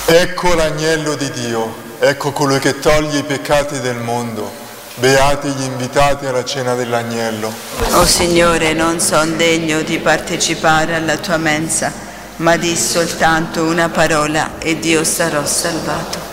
Ecco l'agnello di Dio, ecco colui che toglie i peccati del mondo. Beati gli invitati alla cena dell'agnello. O Signore, non son degno di partecipare alla tua mensa, ma di soltanto una parola ed io sarò salvato.